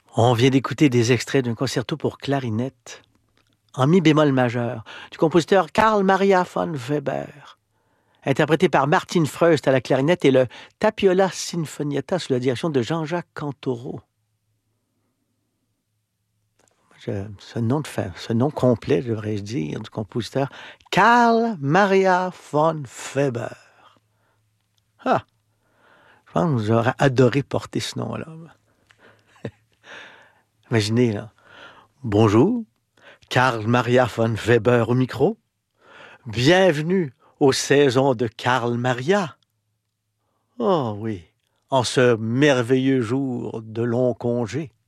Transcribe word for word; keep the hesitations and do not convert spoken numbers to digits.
On vient d'écouter des extraits d'un concerto pour clarinette en mi bémol majeur du compositeur Carl Maria von Weber, interprété par Martin Freust à la clarinette et le Tapiola Sinfonietta sous la direction de Jean-Jacques Cantoro. Je, ce, nom de fin, ce nom complet, devrais-je dire, du compositeur Carl Maria von Weber. Ah, je pense que j'aurais adoré porter ce nom-là. Imaginez, là. Bonjour, Carl Maria von Weber au micro. Bienvenue aux saisons de Carl Maria. Oh oui, en ce merveilleux jour de long congé.